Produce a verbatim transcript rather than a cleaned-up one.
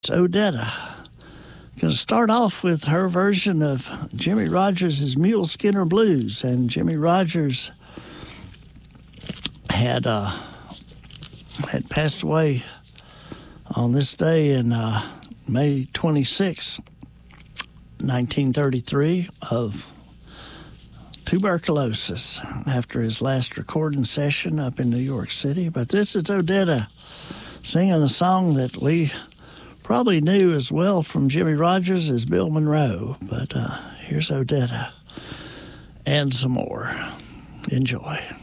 Odetta. Going to start off with her version of Jimmie Rodgers' Mule Skinner Blues. And Jimmie Rodgers had uh, had passed away on this day in uh, May twenty-sixth, nineteen thirty-three, of tuberculosis after his last recording session up in New York City. But this is Odetta singing a song that we probably knew as well from Jimmie Rodgers as Bill Monroe. But uh, here's Odetta and some more. Enjoy.